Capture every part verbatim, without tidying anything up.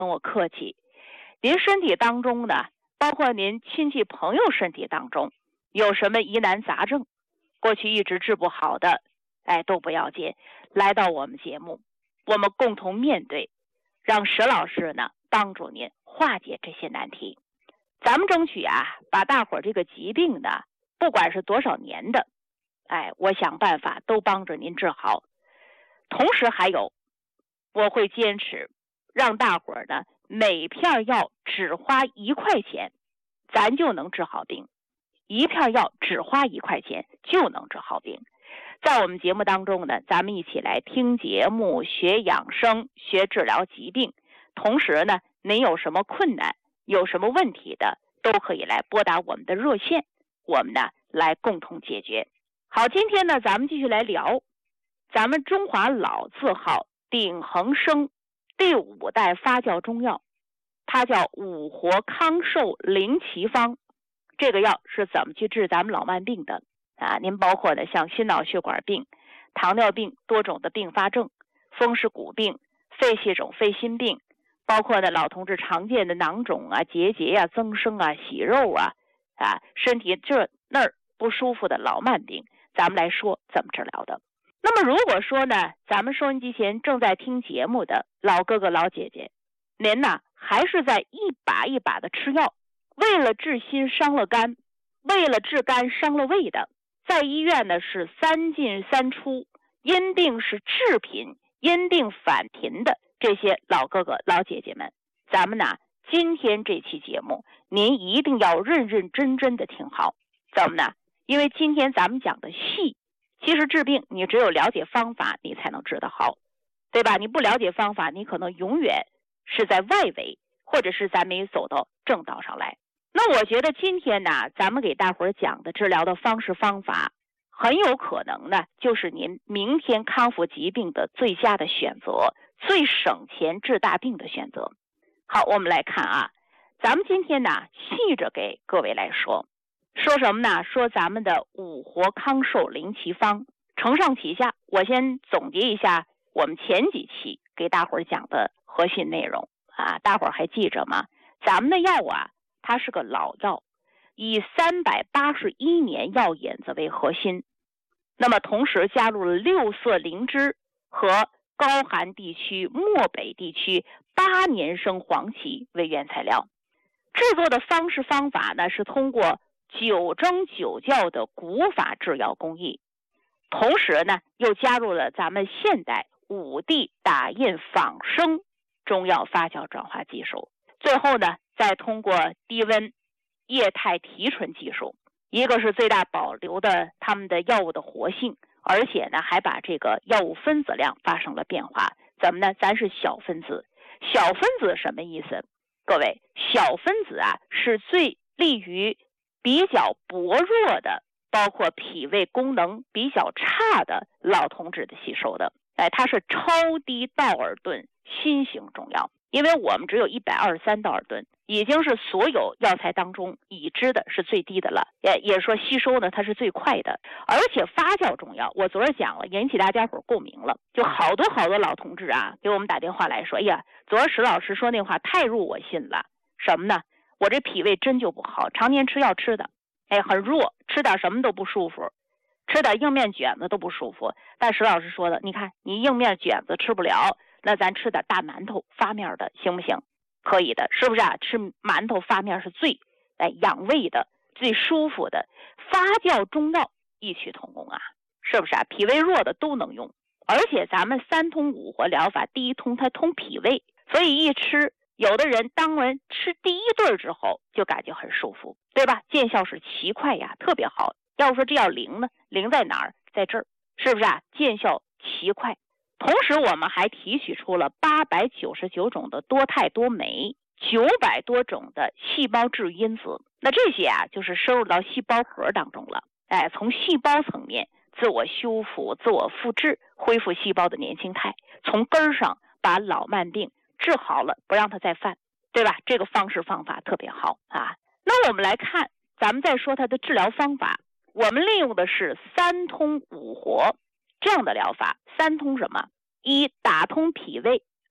跟我客气。您身体当中呢，包括您亲戚朋友身体当中有什么疑难杂症，过去一直治不好的，哎，都不要紧，来到我们节目，我们共同面对，让石老师呢帮助您化解这些难题。咱们争取啊，把大伙儿这个疾病呢，不管是多少年的，哎，我想办法都帮着您治好。同时还有，我会坚持让大伙儿呢每片药只花一块钱，咱就能治好病。一片药只花一块钱就能治好病。在我们节目当中呢，咱们一起来听节目，学养生，学治疗疾病。同时呢，您有什么困难，有什么问题的，都可以来拨打我们的热线，我们呢来共同解决。好，今天呢，咱们继续来聊咱们中华老字号鼎恒生第五代发酵中药，它叫五活康寿灵奇方。这个药是怎么去治咱们老慢病的啊？您包括的像心脑血管病、糖尿病多种的并发症、风湿骨病、肺气肿、肺心病，包括呢老同志常见的囊肿啊、结节啊、增生啊、息肉啊，啊，身体这那儿不舒服的老慢病，咱们来说怎么治疗的。那么如果说呢，咱们收音机前正在听节目的老哥哥老姐姐，您呢还是在一把一把的吃药，为了治心伤了肝，为了治肝伤了胃的，在医院呢是三进三出，因病是治贫，因病返贫的这些老哥哥老姐姐们，咱们呢今天这期节目您一定要认认真真的听好。怎么呢？因为今天咱们讲的细，其实治病你只有了解方法你才能治得好，对吧？你不了解方法，你可能永远是在外围，或者是咱没走到正道上来。那我觉得今天呢，咱们给大伙儿讲的治疗的方式方法，很有可能呢，就是您明天康复疾病的最佳的选择，最省钱治大病的选择。好，我们来看啊，咱们今天呢，细着给各位来说，说什么呢？说咱们的五活康寿灵奇方，承上启下，我先总结一下我们前几期给大伙儿讲的核心内容啊，大伙儿还记着吗？咱们的药啊，它是个老药，以三百八十一年药引子为核心，那么同时加入了六色灵芝和高寒地区、漠北地区八年生黄芪为原材料。制作的方式方法呢，是通过九蒸九校的古法制药工艺，同时呢又加入了咱们现代五 D 打印仿生中药发酵转化技术，最后呢再通过低温液态提纯技术，一个是最大保留的他们的药物的活性，而且呢还把这个药物分子量发生了变化。怎么呢？咱是小分子，小分子什么意思？各位，小分子啊是最利于比较薄弱的，包括脾胃功能比较差的老同志的吸收的。哎，它是超低道尔顿新型中药，因为我们只有一百二十三道尔顿，已经是所有药材当中已知的是最低的了，也也说吸收呢它是最快的。而且发酵中药我昨儿讲了，引起大家伙共鸣了，就好多好多老同志啊给我们打电话来说，哎呀，昨儿石老师说那话太入我心了。什么呢？我这脾胃真就不好，常年吃药吃的，哎，很弱，吃点什么都不舒服，吃点硬面卷子都不舒服。但石老师说的，你看你硬面卷子吃不了，那咱吃点大馒头发面的行不行？可以的，是不是啊？吃馒头发面是最哎养胃的、最舒服的，发酵中药异曲同工啊，是不是啊？脾胃弱的都能用，而且咱们三通五活疗法，第一通它通脾胃，所以一吃，有的人当人吃第一顿之后就感觉很舒服，对吧？见效是奇快呀，特别好。要说这药灵呢，灵在哪儿？在这儿，是不是啊？见效奇快。同时我们还提取出了八百九十九种的多肽多酶，九百多种的细胞质因子，那这些啊就是收入到细胞核当中了。哎，从细胞层面自我修复、自我复制，恢复细胞的年轻态，从根儿上把老慢病治好了，不让它再犯，对吧？这个方式方法特别好啊。那我们来看，咱们再说它的治疗方法，我们利用的是三通五活这样的疗法。三通什么？一，打通脾胃；二，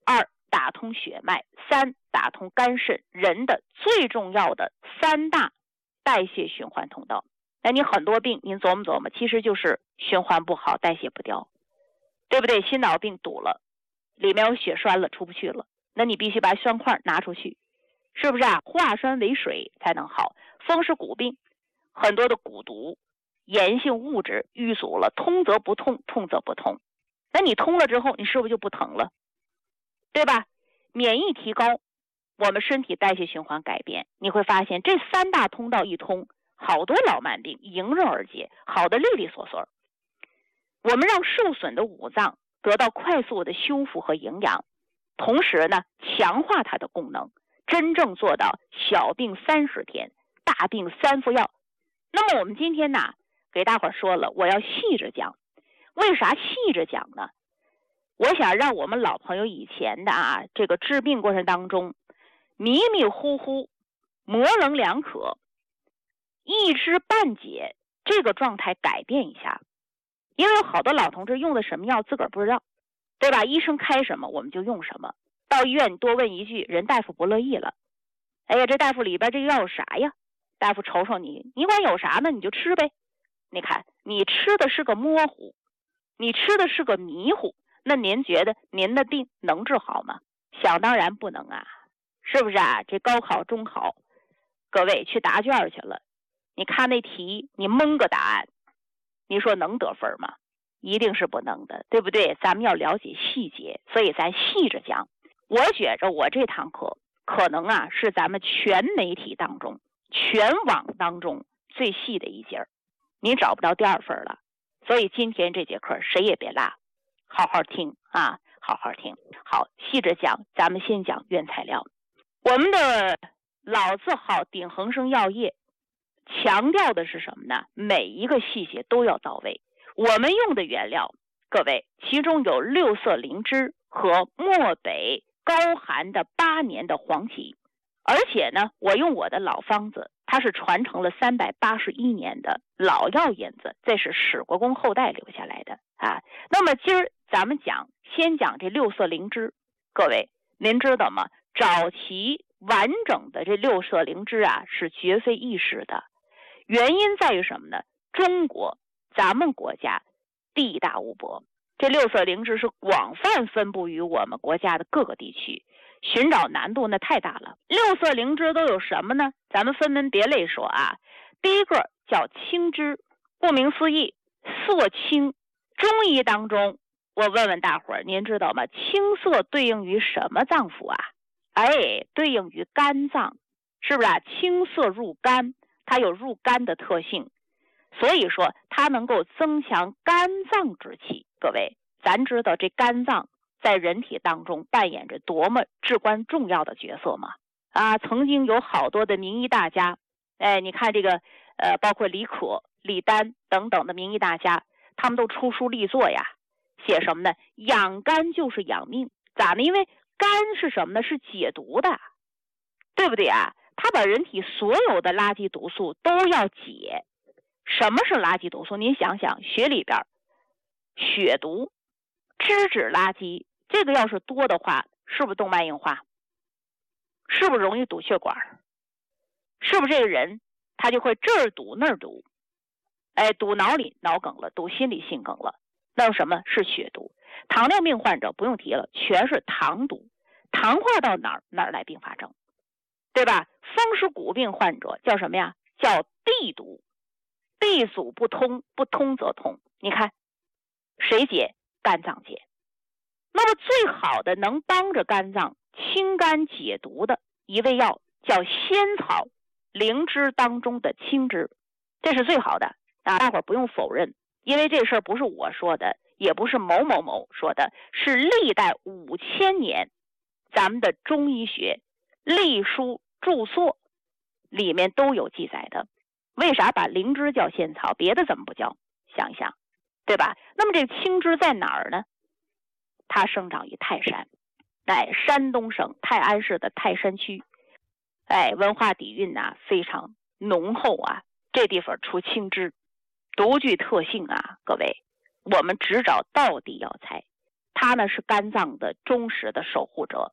打通血脉，三打通肝肾，人的最重要的三大代谢循环通道。那你很多病您琢磨琢磨，其实就是循环不好，代谢不掉，对不对？心脑病堵了，里面有血栓了，出不去了，那你必须把栓块拿出去，是不是啊？化栓为水才能好。风湿骨病，很多的骨毒炎性物质淤阻了，通则不痛，痛则不通。那你通了之后，你是不是就不疼了？对吧？免疫提高，我们身体代谢循环改变，你会发现这三大通道一通，好多老慢病迎刃而解，好的利利索索。我们让受损的五脏得到快速的修复和营养，同时呢，强化它的功能，真正做到小病三十天，大病三副药。那么我们今天呢，给大伙儿说了，我要细着讲。为啥细着讲呢？我想让我们老朋友以前的啊，这个治病过程当中，迷迷糊糊、模棱两可、一知半解这个状态改变一下。因为有好多老同志用的什么药自个儿不知道，对吧？医生开什么我们就用什么。到医院你多问一句，人大夫不乐意了。哎呀，这大夫里边这个药有啥呀？大夫瞅瞅你，你管有啥呢？你就吃呗。你看，你吃的是个模糊，你吃的是个迷糊，那您觉得您的病能治好吗？想当然不能啊，是不是啊？这高考、中考，各位去答卷去了，你看那题，你蒙个答案，你说能得分吗？一定是不能的，对不对？咱们要了解细节，所以咱细着讲。我觉着我这堂课可能啊是咱们全媒体当中、全网当中最细的一节，你找不到第二份了。所以今天这节课谁也别落，好好听啊，好好听。好，细着讲，咱们先讲原材料。我们的老字号鼎恒生药业强调的是什么呢？每一个细节都要到位。我们用的原料，各位，其中有六色灵芝和漠北高寒的八年的黄芪，而且呢，我用我的老方子，它是传承了三百八十一年的老药引子，这是史国公后代留下来的啊。那么今儿咱们讲，先讲这六色灵芝。各位，您知道吗？早期完整的这六色灵芝啊，是绝非易事的。原因在于什么呢？中国咱们国家地大物博，这六色灵芝是广泛分布于我们国家的各个地区，寻找难度那太大了。六色灵芝都有什么呢？咱们分门别类说啊。第一个叫青芝，顾名思义，色青。中医当中，我问问大伙儿，您知道吗？青色对应于什么脏腑啊？哎，对应于肝脏，是不是啊？青色入肝，它有入肝的特性，所以说它能够增强肝脏之气。各位，咱知道这肝脏在人体当中扮演着多么至关重要的角色吗？啊，曾经有好多的名医大家，哎，你看这个呃，包括李可、李丹等等的名医大家，他们都出书立作呀，写什么呢？养肝就是养命。咋呢？因为肝是什么呢？是解毒的，对不对啊？它把人体所有的垃圾毒素都要解。什么是垃圾毒素？您想想，血里边血毒、脂质垃圾，这个要是多的话，是不是动脉硬化？是不是容易堵血管？是不是这个人他就会这儿堵那儿堵？哎，堵脑里脑梗了，堵心里心梗了，那有什么是血毒？糖尿病患者不用提了，全是糖毒，糖化到哪儿哪儿来并发症，对吧？风湿骨病患者叫什么呀？叫地毒，地阻不通，不通则通。你看谁解？肝脏解。那么最好的能帮着肝脏清肝解毒的一味药叫仙草灵芝当中的青芝，这是最好的啊！大伙儿不用否认，因为这事儿不是我说的，也不是某某某说的，是历代五千年咱们的中医学历书著作里面都有记载的。为啥把灵芝叫仙草，别的怎么不叫？想一想，对吧？那么这个青芝在哪儿呢？它生长于泰山，哎，山东省泰安市的泰山区，哎，文化底蕴啊非常浓厚啊。这地方出青芝，独具特性啊，各位，我们只找道地药材，它呢是肝脏的忠实的守护者，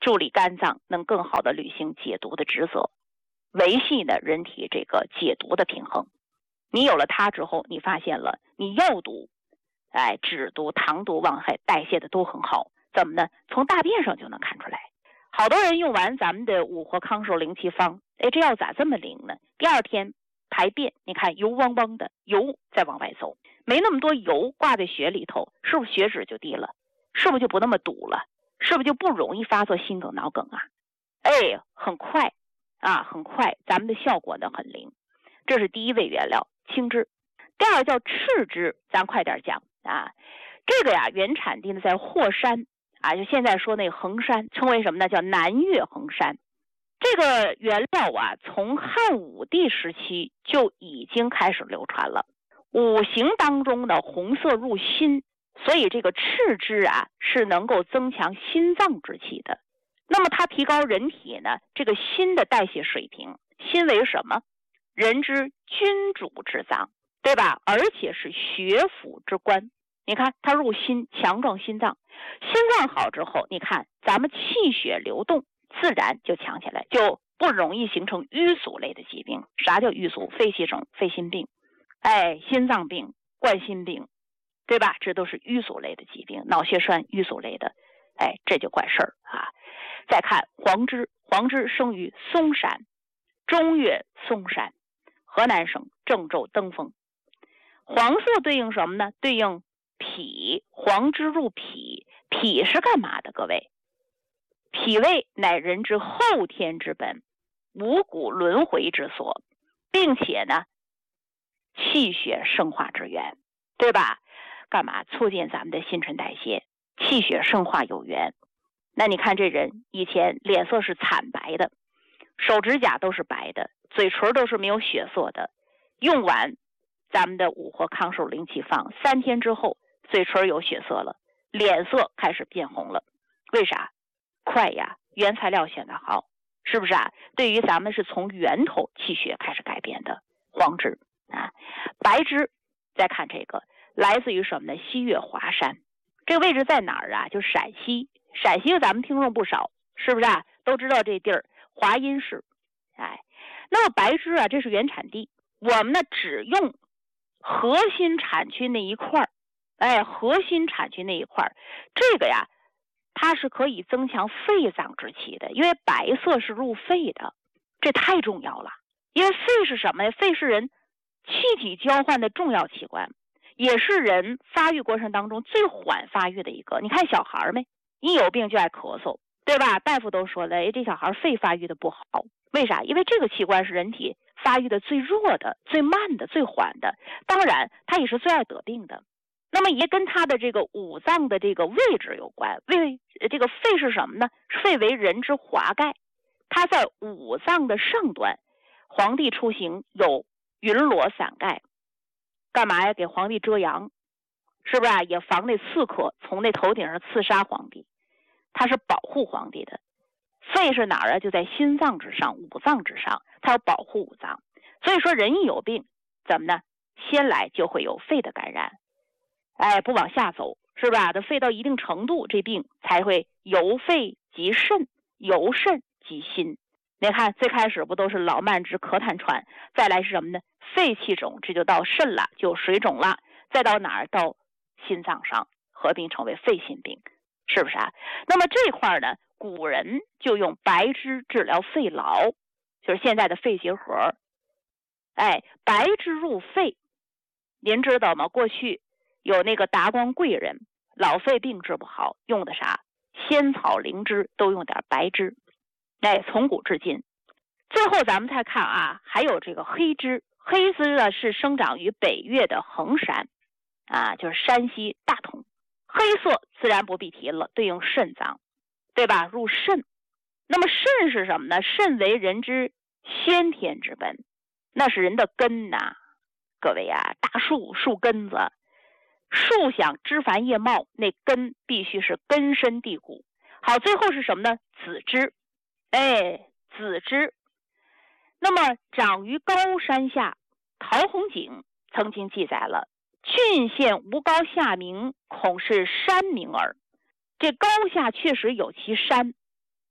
助力肝脏能更好的履行解毒的职责，维系呢人体这个解毒的平衡。你有了它之后，你发现了你药毒、哎脂毒、糖毒往害代谢的都很好，怎么呢？从大便上就能看出来。好多人用完咱们的五活康寿灵气方，哎，这药咋这么灵呢？第二天排便，你看油汪汪的，油再往外走，没那么多油挂在血里头，是不是血脂就低了？是不是就不那么堵了？是不是就不容易发作心梗脑梗啊？哎，很快啊，很快，咱们的效果呢很灵。这是第一味原料青枝。第二叫赤枝，咱快点讲啊。这个呀，原产地呢在霍山啊，就现在说那个衡山，称为什么呢？叫南岳衡山。这个原料啊，从汉武帝时期就已经开始流传了。五行当中的红色入心，所以这个赤枝啊是能够增强心脏之气的。那么它提高人体呢这个心的代谢水平。心为什么？人之君主之脏，对吧？而且是血府之官。你看它入心，强壮心脏，心脏好之后，你看咱们气血流动自然就强起来，就不容易形成淤阻类的疾病。啥叫淤阻？肺气肿、肺心病，哎，心脏病、冠心病，对吧？这都是淤阻类的疾病，脑血栓淤阻类的，哎，这就管事儿啊。再看黄枝，黄枝生于嵩山，中岳嵩山，河南省郑州登封。黄色对应什么呢？对应脾，黄枝入脾。脾是干嘛的？各位，脾胃乃人之后天之本，五谷轮回之所，并且呢气血生化之源，对吧？干嘛？促进咱们的新陈代谢，气血生化有源。那你看这人以前脸色是惨白的，手指甲都是白的，嘴唇都是没有血色的，用完咱们的五活康寿灵气方，三天之后嘴唇有血色了，脸色开始变红了。为啥？快呀，原材料选的好，是不是啊？对于咱们是从源头气血开始改变的。黄枝啊，白枝，再看这个来自于什么呢？西岳华山。这个位置在哪儿啊？就是陕西。陕西咱们听众不少，是不是啊？都知道这地儿华阴市。哎，那么白枝啊，这是原产地，我们呢只用核心产区那一块，哎，核心产区那一块，这个呀它是可以增强肺脏之气的，因为白色是入肺的，这太重要了。因为肺是什么呀？肺是人气体交换的重要器官，也是人发育过程当中最缓发育的一个。你看小孩没，一有病就爱咳嗽，对吧？大夫都说了，哎，这小孩肺发育的不好，为啥？因为这个器官是人体发育的最弱的、最慢的、最缓的，当然它也是最爱得病的。那么也跟它的这个五脏的这个位置有关。胃这个肺是什么呢？肺为人之华盖，它在五脏的上端。皇帝出行有云罗伞盖，干嘛呀？给皇帝遮阳，是不是啊？也防那刺客从那头顶上刺杀皇帝，它是保护皇帝的。肺是哪儿啊？就在心脏之上，五脏之上，它要保护五脏。所以说人一有病，怎么呢？先来就会有肺的感染，哎，不往下走，是吧？它肺到一定程度，这病才会由肺及肾，由肾及心。你看最开始不都是老慢支、咳痰喘，再来是什么呢？肺气肿，这就到肾了，就水肿了，再到哪儿？到心脏上，合并成为肺心病，是不是啊？那么这块呢，古人就用白枝治疗肺痨，就是现在的肺结核。哎，白枝入肺，您知道吗？过去有那个达官贵人，老肺病治不好，用的啥？仙草、灵芝，都用点白枝。哎，从古至今。最后咱们再看啊，还有这个黑枝。黑枝呢是生长于北岳的衡山啊，就是山西大同。黑色自然不必提了，对应肾脏，对吧？入肾。那么肾是什么呢？肾为人之先天之本，那是人的根呐、啊。各位啊，大树树根子，树想枝繁叶茂，那根必须是根深蒂固。好，最后是什么呢？子枝。哎，子枝。那么长于高山下，陶弘景曾经记载了，郡县无高下名，恐是山名耳。这高下确实有其山，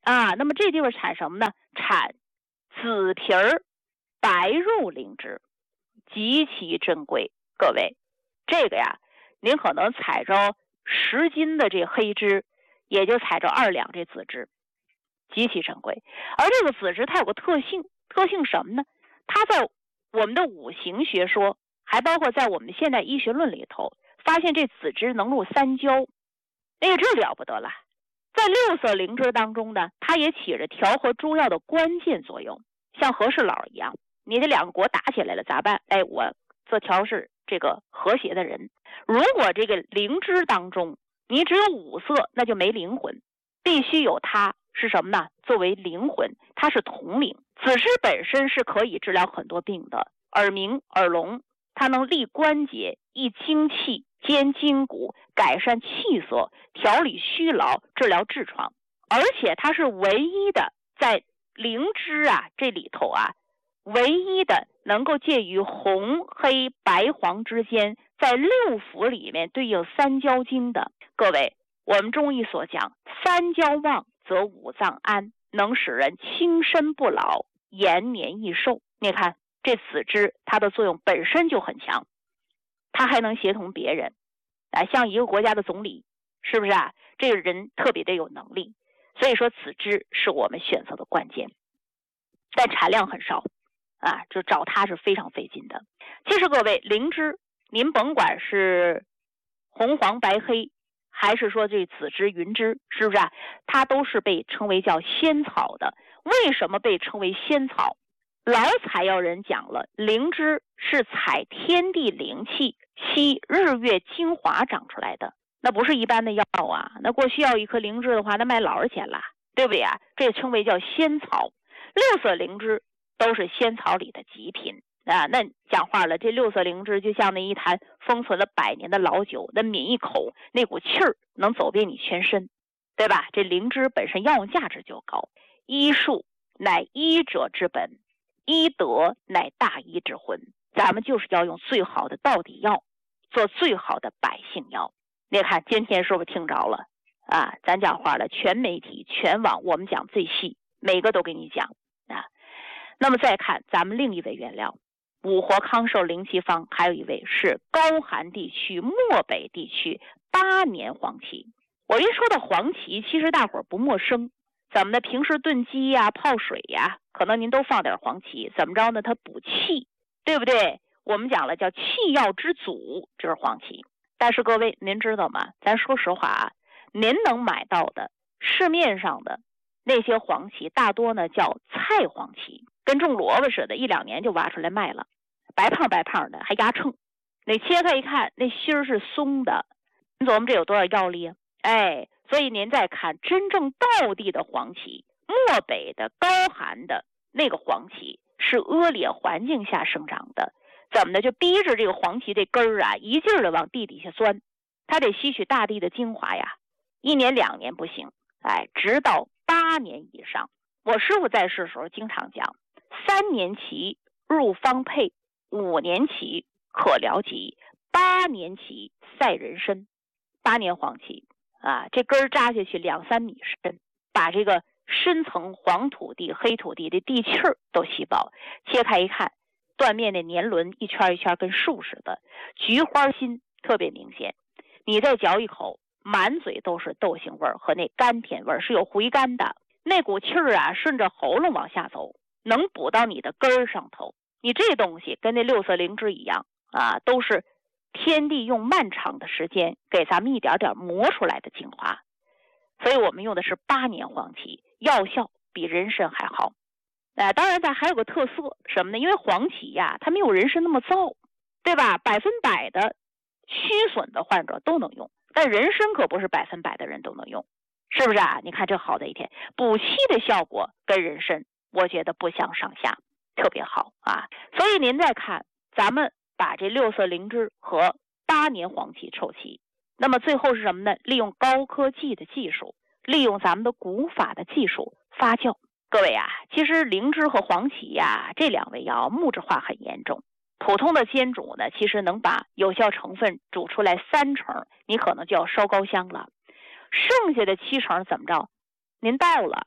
啊。那么这地方产什么呢？产紫皮儿白肉灵芝，极其珍贵。各位，这个呀，您可能采着十斤的这黑芝，也就采着二两这紫芝，极其珍贵。而这个紫芝它有个特性，特性什么呢？它在我们的五行学说，还包括在我们现代医学论里头，发现这紫芝能入三焦。哎呀，这了不得了！在六色灵芝当中呢，它也起着调和诸药的关键作用，像和事佬一样，你这两个国打起来了咋办？哎，我做调试这个和谐的人。如果这个灵芝当中你只有五色，那就没灵魂，必须有它是什么呢？作为灵魂，它是统领。紫芝本身是可以治疗很多病的，耳鸣、耳聋，它能利关节、益精气、兼筋骨，改善气色，调理虚劳，治疗痔疮。而且它是唯一的在灵芝啊这里头啊，唯一的能够介于红、黑、白、黄之间，在六腑里面对应三焦经的。各位，我们中医所讲，三焦旺则五脏安，能使人轻身不老，延年益寿。你看这紫芝它的作用本身就很强，它还能协同别人啊，像一个国家的总理，是不是啊？这个人特别的有能力，所以说紫芝是我们选择的关键，但产量很少啊，就找它是非常费劲的。其实各位，灵芝您甭管是红黄白黑，还是说这紫芝云芝，是不是啊？它都是被称为叫仙草的。为什么被称为仙草？老采药人讲了，灵芝是采天地灵气吸日月精华长出来的，那不是一般的药啊。那过去要一颗灵芝的话，那卖老少钱了，对不对啊？这称为叫仙草。六色灵芝都是仙草里的极品啊。那讲话了，这六色灵芝就像那一坛封存了百年的老酒，那抿一口，那股气儿能走遍你全身，对吧？这灵芝本身药用价值就高。医术乃医者之本，医德乃大医之魂。咱们就是要用最好的道底药，做最好的百姓药。你看今天是不是听着了啊？咱讲话了，全媒体全网我们讲最细，每个都给你讲啊。那么再看咱们另一位原料，五活康寿灵气方，还有一位是高寒地区漠北地区八年黄芪。我一说到黄芪，其实大伙儿不陌生，咱们的平时炖鸡呀、泡水呀，可能您都放点黄芪，怎么着呢？它补气，对不对？我们讲了叫气药之祖，这是黄芪。但是各位您知道吗？咱说实话啊，您能买到的市面上的那些黄芪，大多呢叫菜黄芪，跟种萝卜似的，一两年就挖出来卖了，白胖白胖的，还压秤。你切开一看，那芯儿是松的，你琢磨这有多少药力啊？哎，所以您再看真正道地的黄芪，漠北的高寒的那个黄芪是恶劣环境下生长的，怎么的？就逼着这个黄芪这根儿啊，一劲儿的往地底下钻，它得吸取大地的精华呀。一年两年不行，哎，直到八年以上。我师傅在世的时候经常讲，三年期入方配，五年期可疗疾，八年期赛人参。八年黄芪啊，这根儿扎下去两三米深，把这个深层黄土地、黑土地的地气儿都吸饱。切开一看，断面的年轮一圈一圈跟树似的，菊花心特别明显。你再嚼一口，满嘴都是豆腥味儿和那甘甜味儿，是有回甘的。那股气儿啊，顺着喉咙往下走，能补到你的根儿上头。你这东西跟那六色灵芝一样啊，都是天地用漫长的时间给咱们一点点磨出来的精华。所以我们用的是八年黄芪，药效比人参还好。呃，当然它还有个特色什么呢？因为黄芪呀，它没有人参那么燥，对吧？百分百的虚损的患者都能用，但人参可不是百分百的人都能用，是不是啊？你看这好的一天，补气的效果跟人参我觉得不相上下，特别好啊。所以您再看，咱们把这六色灵芝和八年黄芪凑齐，那么最后是什么呢？利用高科技的技术，利用咱们的古法的技术发酵。各位啊，其实灵芝和黄芪呀，这两味药木质化很严重。普通的煎煮呢，其实能把有效成分煮出来三成，你可能就要烧高香了。剩下的七成怎么着？您倒了，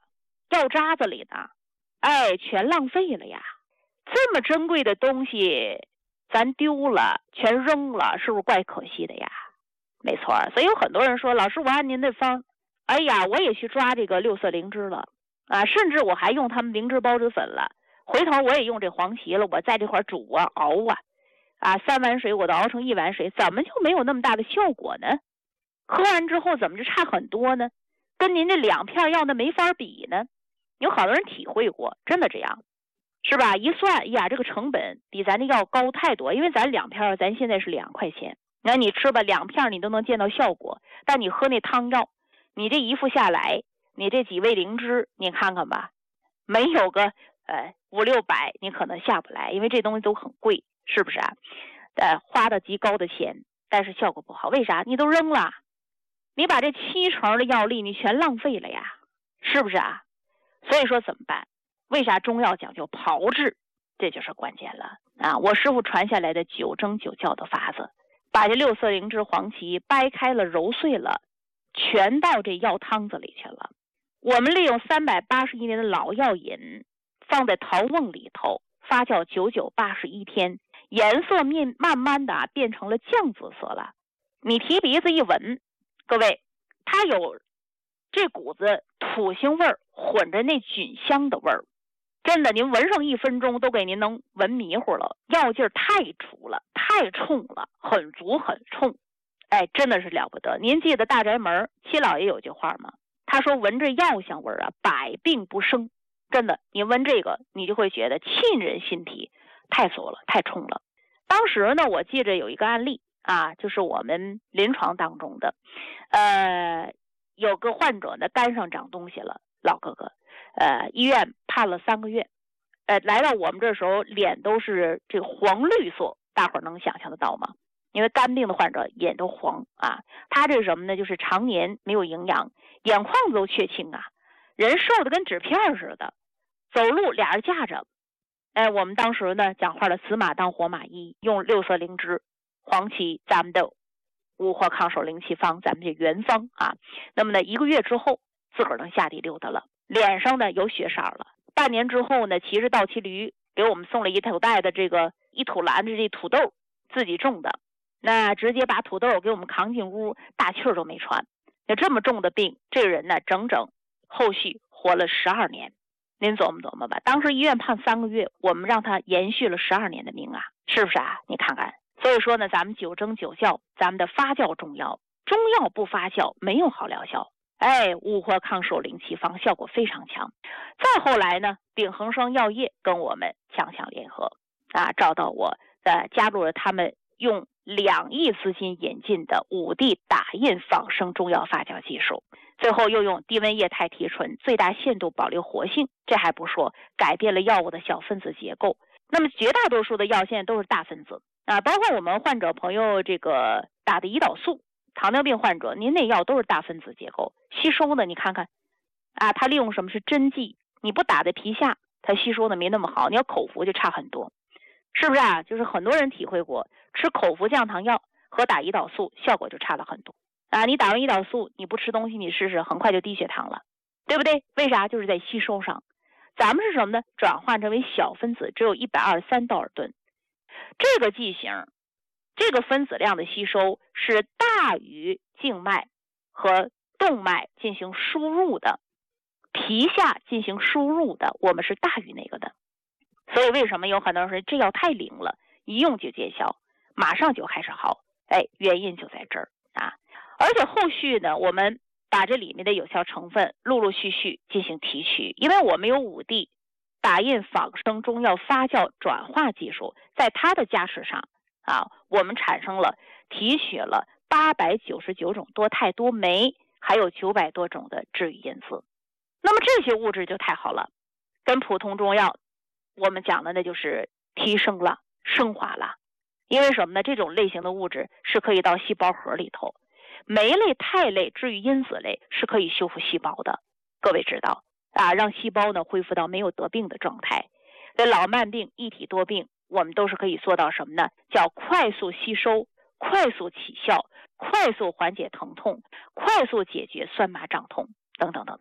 药渣子里呢，哎，全浪费了呀。这么珍贵的东西咱丢了，全扔了，是不是怪可惜的呀？没错，所以有很多人说，老师，我按您的方，哎呀，我也去抓这个六色灵芝了啊，甚至我还用他们灵芝孢子粉了，回头我也用这黄芪了，我在这块煮啊熬啊，啊，三碗水我都熬成一碗水，怎么就没有那么大的效果呢？喝完之后怎么就差很多呢？跟您这两片药那没法比呢？有好多人体会过，真的这样，是吧？一算，哎呀，这个成本比咱的药高太多，因为咱两片咱现在是两块钱，那你吃吧，两片你都能见到效果，但你喝那汤药，你这一副下来，你这几味灵芝，你看看吧，没有个呃五六百，你可能下不来，因为这东西都很贵，是不是啊？呃，花的极高的钱，但是效果不好，为啥？你都扔了，你把这七成的药力你全浪费了呀，是不是啊？所以说怎么办？为啥中药讲究炮制？这就是关键了啊！我师傅传下来的九蒸九教的法子，把这六色灵芝、黄芪掰开了、揉碎了，全到这药汤子里去了。我们利用三百八十一年的老药引，放在陶瓮里头发酵九九八十一天，颜色面慢慢的、啊、变成了酱紫色了。你提鼻子一闻，各位，它有这股子土腥味儿混着那菌香的味儿，真的，您闻上一分钟都给您能闻迷糊了，药劲儿太足了，太冲了，很足很冲，哎，真的是了不得。您记得大宅门七老爷有句话吗？他说闻着药香味儿啊，百病不生。真的，你闻这个，你就会觉得沁人心脾，太足了，太冲了。当时呢，我记着有一个案例啊，就是我们临床当中的，呃，有个患者呢肝上长东西了，老哥哥，呃，医院判了三个月，呃，来到我们这时候脸都是这个黄绿色，大伙儿能想象得到吗？因为肝病的患者眼都黄啊，他这是什么呢？就是常年没有营养，眼眶子都缺青啊，人瘦的跟纸片似的，走路俩人架着。哎，我们当时呢讲话了，死马当活马医，用六色灵芝、黄芪，咱们的五活抗手灵气方，咱们这原方啊。那么呢，一个月之后，自个儿能下地溜达了，脸上呢有血色了。半年之后呢，骑着倒骑驴给我们送了一头袋的这个一土篮子这土豆，自己种的，那直接把土豆给我们扛进屋，大气儿都没喘。那这么重的病，这个人呢，整整后续活了十二年。您琢磨琢磨吧，当时医院判三个月，我们让他延续了十二年的命啊，是不是啊？你看看，所以说呢，咱们九蒸九酵，咱们的发酵中药，中药不发酵没有好疗效。哎，五活抗手灵气方效果非常强。再后来呢，秉恒双药业跟我们强强联合啊，找到我，呃，加入了他们用两亿资金引进的五 D 打印仿生中药发酵技术。最后又用低温液态提纯，最大限度保留活性，这还不说，改变了药物的小分子结构。那么绝大多数的药现在都是大分子啊，包括我们患者朋友这个打的胰岛素，糖尿病患者，您那药都是大分子结构，吸收的你看看啊，它利用什么是针剂，你不打在皮下，它吸收的没那么好，你要口服就差很多，是不是啊？就是很多人体会过，吃口服降糖药和打胰岛素效果就差了很多。啊，你打完胰岛素，你不吃东西，你试试，很快就低血糖了，对不对？为啥？就是在吸收上，咱们是什么呢？转换成为小分子，只有一百二十三道尔顿。这个剂型，这个分子量的吸收是大于静脉和动脉进行输入的，皮下进行输入的，我们是大于那个的。所以为什么有很多人说这药太灵了，一用就见效，马上就开始好？哎，原因就在这儿啊。而且后续呢，我们把这里面的有效成分陆陆续续进行提取，因为我们有五 D 打印仿生中药发酵转化技术，在它的加持上啊，我们产生了提取了八百九十九种多肽多酶，还有九百多种的治愈因子。那么这些物质就太好了，跟普通中药我们讲的那就是提升了、升华了。因为什么呢？这种类型的物质是可以到细胞核里头。酶类、肽类、治愈因子类是可以修复细胞的，各位知道啊，让细胞呢恢复到没有得病的状态。这老慢病、一体多病，我们都是可以做到什么呢？叫快速吸收、快速起效、快速缓解疼痛、快速解决酸麻胀痛等等等等。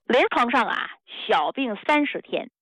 临床上啊，小病三十天，